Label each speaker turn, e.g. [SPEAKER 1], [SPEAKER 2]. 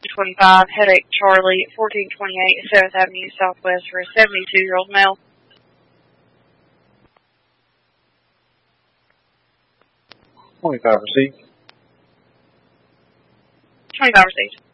[SPEAKER 1] 25 Headache Charlie, 1428 7th Avenue Southwest for a 72-year-old male.
[SPEAKER 2] 25 received.
[SPEAKER 1] 25 received.